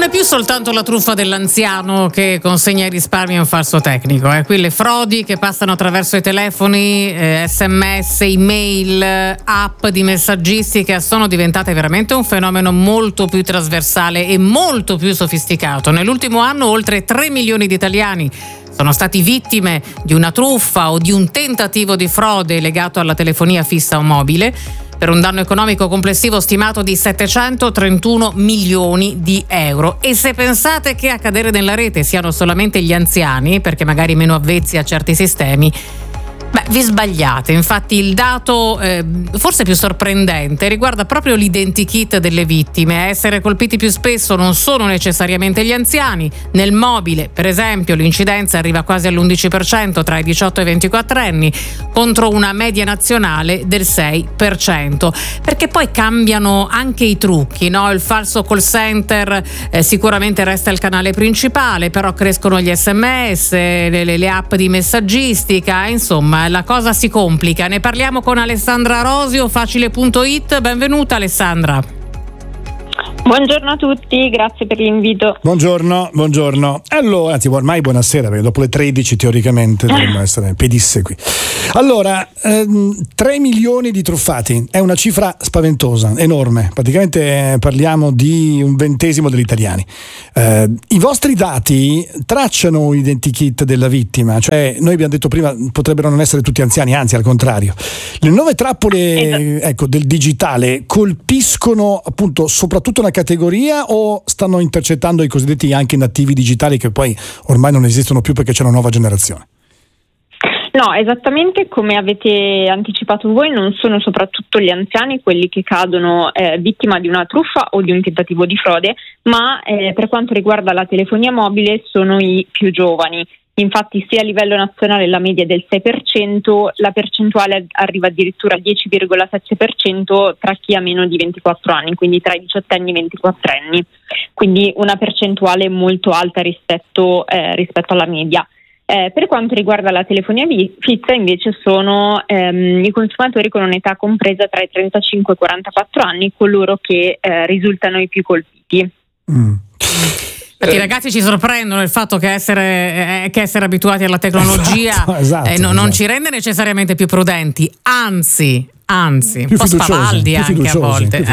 non è più soltanto la truffa dell'anziano che consegna i risparmi a un falso tecnico, qui le frodi che passano attraverso i telefoni, SMS, email, app di messaggistica sono diventate veramente un fenomeno molto più trasversale e molto più sofisticato. Nell'ultimo anno oltre 3 milioni di italiani sono stati vittime di una truffa o di un tentativo di frode legato alla telefonia fissa o mobile, per un danno economico complessivo stimato di 731 milioni di euro. E se pensate che a cadere nella rete siano solamente gli anziani, perché magari meno avvezzi a certi sistemi, vi sbagliate. Infatti il dato forse più sorprendente riguarda proprio l'identikit delle vittime. A essere colpiti più spesso non sono necessariamente gli anziani. Nel mobile, per esempio, l'incidenza arriva quasi all'11% tra i 18 e i 24 anni, contro una media nazionale del 6%. Perché poi cambiano anche i trucchi, no? Il falso call center sicuramente resta il canale principale, però crescono gli SMS, le app di messaggistica, insomma la cosa si complica. Ne parliamo con Alessandra Rosio, Facile.it. Benvenuta Alessandra. Buongiorno a tutti, grazie per l'invito. Buongiorno. Allora, anzi, ormai buonasera, perché dopo le 13 teoricamente dovremmo essere pedissequi. Allora, 3 milioni di truffati, è una cifra spaventosa, enorme. Praticamente parliamo di un 20° degli italiani. I vostri dati tracciano l'identikit della vittima, cioè noi abbiamo detto prima potrebbero non essere tutti anziani, anzi al contrario. Le nuove trappole del digitale colpiscono appunto soprattutto una categoria o stanno intercettando i cosiddetti anche nativi digitali che poi ormai non esistono più perché c'è una nuova generazione? No, esattamente come avete anticipato voi, non sono soprattutto gli anziani quelli che cadono vittima di una truffa o di un tentativo di frode, ma per quanto riguarda la telefonia mobile sono i più giovani. Infatti sia a livello nazionale la media è del 6%, la percentuale arriva addirittura al 10,7% tra chi ha meno di 24 anni, quindi tra i 18 anni e i 24 anni, quindi una percentuale molto alta rispetto alla media. Per quanto riguarda la telefonia fissa invece sono i consumatori con un'età compresa tra i 35 e i 44 anni coloro che risultano i più colpiti. Perché i ragazzi ci sorprendono il fatto che essere abituati alla tecnologia non ci rende necessariamente più prudenti, anzi un po' spavaldi anche a volte.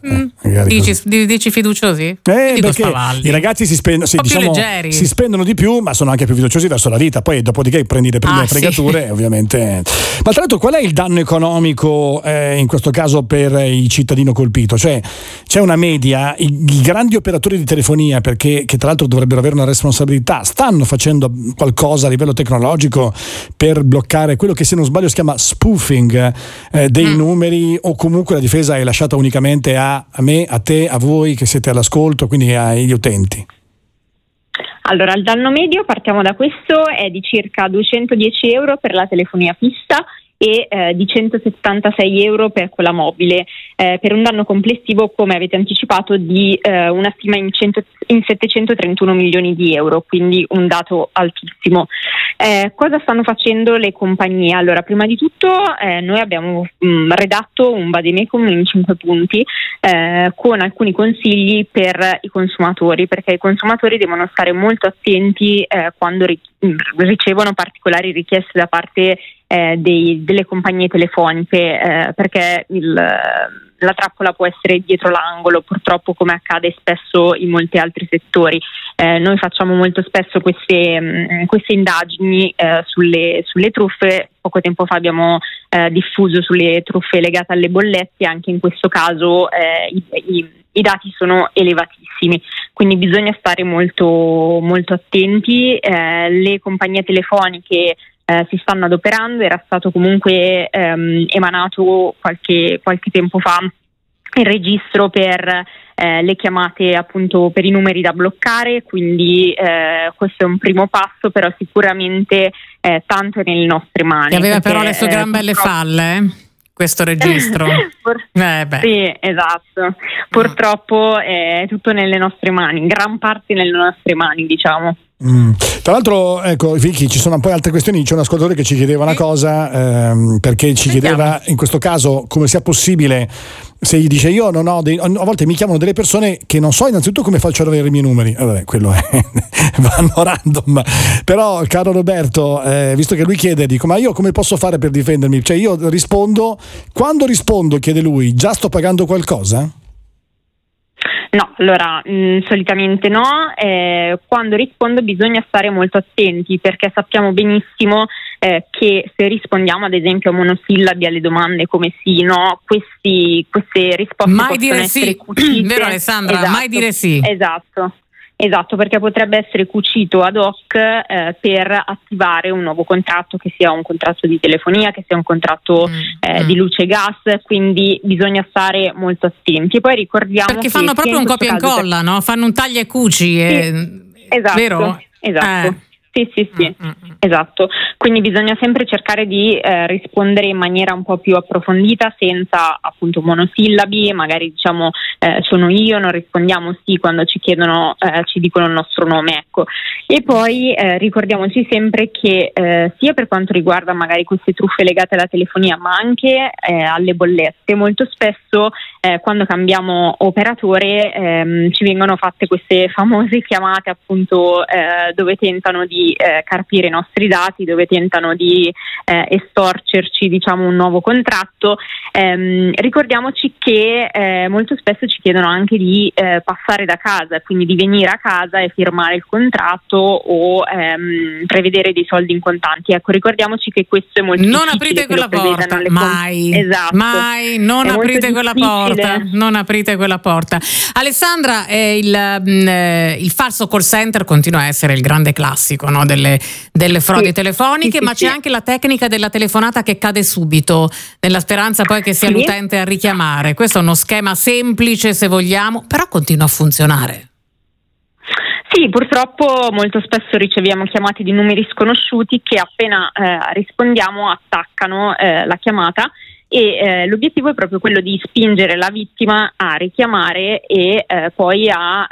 Dici fiduciosi? Perché spavaldi. I ragazzi si spendono di più, ma sono anche più fiduciosi verso la vita. Poi dopodiché prendi le prime fregature, ovviamente. Ma tra l'altro, qual è il danno economico in questo caso per il cittadino colpito? Cioè c'è una media, i grandi operatori di telefonia, perché che tra l'altro dovrebbero avere una responsabilità, stanno facendo qualcosa a livello tecnologico per bloccare quello che, se non sbaglio, si chiama spoofing dei numeri, o comunque la difesa è lasciata unicamente a me, a te, a voi che siete all'ascolto, quindi agli utenti? Allora, il danno medio, partiamo da questo, è di circa 210 euro per la telefonia fissa e di 176 euro per quella mobile, per un danno complessivo, come avete anticipato, di una stima in 731 milioni di euro, quindi un dato altissimo. Cosa stanno facendo le compagnie? Allora, prima di tutto noi abbiamo redatto un vademecum in 5 punti con alcuni consigli per i consumatori, perché i consumatori devono stare molto attenti quando ricevono particolari richieste da parte delle compagnie telefoniche, perché la trappola può essere dietro l'angolo, purtroppo, come accade spesso in molti altri settori. Noi facciamo molto spesso queste indagini sulle truffe. Poco tempo fa abbiamo diffuso sulle truffe legate alle bollette. Anche in questo caso i dati sono elevatissimi, quindi bisogna stare molto, molto attenti. Le compagnie telefoniche si stanno adoperando. Era stato comunque emanato qualche tempo fa il registro per le chiamate, appunto, per i numeri da bloccare, quindi questo è un primo passo, però sicuramente tanto è nelle nostre mani. Che aveva però le sue gran belle falle, questo registro. Sì, esatto. Purtroppo è tutto nelle nostre mani, gran parte nelle nostre mani, diciamo. Tra l'altro, ecco, Vicky, ci sono poi altre questioni. C'è un ascoltatore che ci chiedeva una cosa, perché ci chiedeva in questo caso come sia possibile, se gli dice io non ho a volte mi chiamano delle persone che non so innanzitutto come faccio ad avere i miei numeri. Vabbè, quello vanno random, però caro Roberto, visto che lui chiede, dico, ma io come posso fare per difendermi? Cioè io rispondo, quando rispondo, chiede lui, già sto pagando qualcosa? No, allora solitamente no, quando rispondo bisogna stare molto attenti, perché sappiamo benissimo che se rispondiamo ad esempio a monosillabi alle domande come sì, no, queste risposte mai possono essere cucite. Vero Alessandra? Esatto, mai dire sì. Esatto, perché potrebbe essere cucito ad hoc per attivare un nuovo contratto, che sia un contratto di telefonia, che sia un contratto di luce e gas, quindi bisogna stare molto attenti. E poi ricordiamo perché fanno proprio un copia e incolla, no? Fanno un taglia e cuci. Esatto, vero? Esatto. Sì. Esatto. Quindi bisogna sempre cercare di rispondere in maniera un po' più approfondita, senza appunto monosillabi, magari diciamo sono io, non rispondiamo sì quando ci chiedono, ci dicono il nostro nome, ecco. E poi ricordiamoci sempre che sia per quanto riguarda magari queste truffe legate alla telefonia, ma anche alle bollette, molto spesso quando cambiamo operatore ci vengono fatte queste famose chiamate appunto dove tentano di carpire i nostri dati, dove tentano di estorcerci diciamo un nuovo contratto. Ricordiamoci che molto spesso ci chiedono anche di passare da casa, quindi di venire a casa e firmare il contratto o prevedere dei soldi in contanti. Ecco, ricordiamoci che questo è molto difficile. Non aprite quella porta, mai, esatto. Mai, non aprite quella porta, non aprite quella porta. Alessandra, il falso call center continua a essere il grande classico, no? delle frodi telefoniche, ma c'è anche la tecnica della telefonata che cade subito, nella speranza poi che sia l'utente a richiamare. Questo è uno schema semplice, se vogliamo, però continua a funzionare. Sì, purtroppo molto spesso riceviamo chiamate di numeri sconosciuti che appena rispondiamo attaccano la chiamata e l'obiettivo è proprio quello di spingere la vittima a richiamare e poi a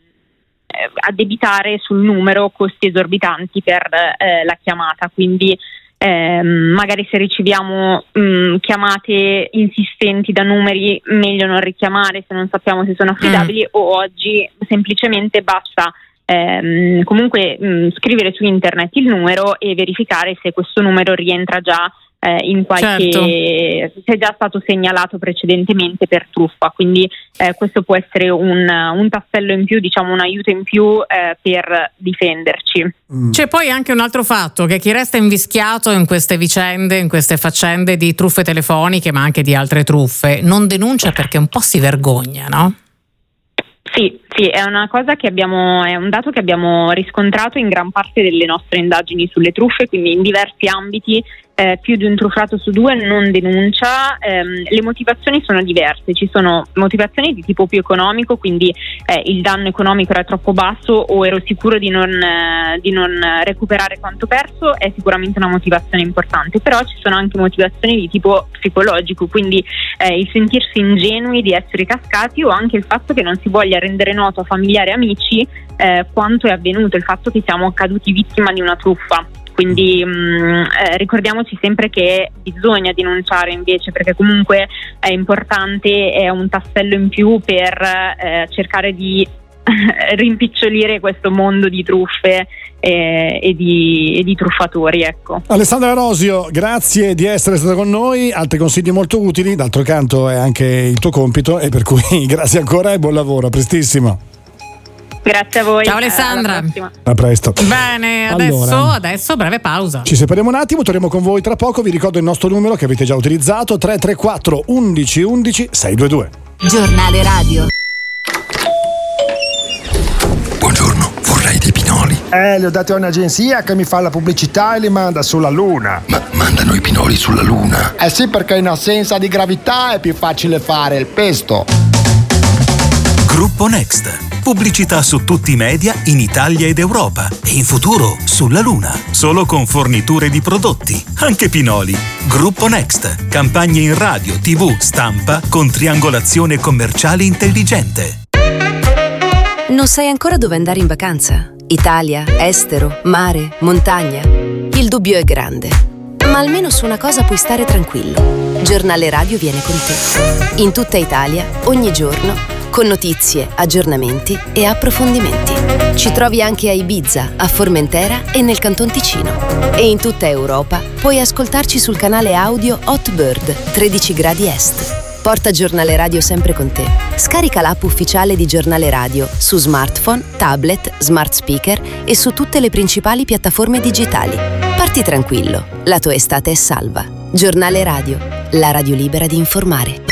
debitare sul numero costi esorbitanti per la chiamata. Quindi magari se riceviamo chiamate insistenti da numeri, meglio non richiamare se non sappiamo se sono affidabili, o oggi semplicemente basta comunque scrivere su internet il numero e verificare se questo numero rientra già in qualche, se è già stato segnalato precedentemente per truffa. Quindi questo può essere un tassello in più, diciamo un aiuto in più per difenderci. C'è poi anche un altro fatto, che chi resta invischiato in queste vicende, in queste faccende di truffe telefoniche, ma anche di altre truffe, non denuncia perché un po' si vergogna, no? Sì, è una cosa che è un dato che abbiamo riscontrato in gran parte delle nostre indagini sulle truffe, quindi in diversi ambiti. Più di un truffato su due non denuncia. Le motivazioni sono diverse, ci sono motivazioni di tipo più economico, quindi il danno economico era troppo basso o ero sicuro di non recuperare quanto perso, è sicuramente una motivazione importante, però ci sono anche motivazioni di tipo psicologico, quindi il sentirsi ingenui di essere cascati, o anche il fatto che non si voglia rendere noto a familiari e amici quanto è avvenuto, il fatto che siamo caduti vittima di una truffa. Quindi ricordiamoci sempre che bisogna denunciare invece, perché comunque è importante, è un tassello in più per cercare di rimpicciolire questo mondo di truffe e di truffatori, ecco. Alessandra Rosio, grazie di essere stata con noi, altri consigli molto utili, d'altro canto è anche il tuo compito, e per cui grazie ancora e buon lavoro, a prestissimo. Grazie a voi. Ciao Alessandra. A presto. Bene, adesso breve pausa. Ci separiamo un attimo, torniamo con voi tra poco. Vi ricordo il nostro numero che avete già utilizzato: 334 11 11 622. Giornale radio. Buongiorno, vorrei dei pinoli. Li ho dati a un'agenzia che mi fa la pubblicità e li manda sulla Luna. Ma mandano i pinoli sulla Luna? Sì, perché in assenza di gravità è più facile fare il pesto. Gruppo Next. Pubblicità su tutti i media in Italia ed Europa e in futuro sulla Luna. Solo con forniture di prodotti, anche pinoli. Gruppo Next. Campagne in radio, TV, stampa con triangolazione commerciale intelligente. Non sai ancora dove andare in vacanza? Italia, estero, mare, montagna. Il dubbio è grande, ma almeno su una cosa puoi stare tranquillo. Giornale Radio viene con te. In tutta Italia, ogni giorno, con notizie, aggiornamenti e approfondimenti. Ci trovi anche a Ibiza, a Formentera e nel Canton Ticino. E in tutta Europa puoi ascoltarci sul canale audio Hotbird 13 gradi est. Porta Giornale Radio sempre con te. Scarica l'app ufficiale di Giornale Radio su smartphone, tablet, smart speaker e su tutte le principali piattaforme digitali. Parti tranquillo, la tua estate è salva. Giornale Radio, la radio libera di informare.